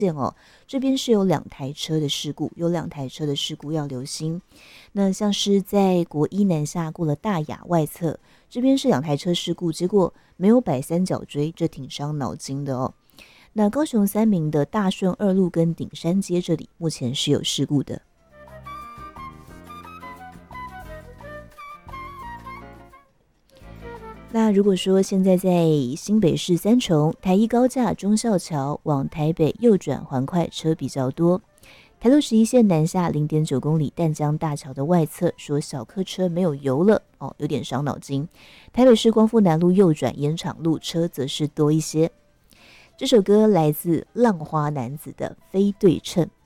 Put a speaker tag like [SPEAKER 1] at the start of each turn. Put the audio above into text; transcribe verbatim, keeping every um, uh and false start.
[SPEAKER 1] 哦，这边是有两台车的事故，有两台车的事故要留心。那像是在国一南下过了大雅外侧，这边是两台车事故，结果没有摆三角锥，这挺伤脑筋的哦。那高雄三民的大顺二路跟顶山街这里目前是有事故的。那如果说现在在新北市三重台一高架忠孝桥往台北右转环快车比较多，台六十一线南下 零点九公里淡江大桥的外侧说小客车没有油了哦，有点伤脑筋。台北市光复南路右转延长路车则是多一些。这首歌来自浪花男子的非对称。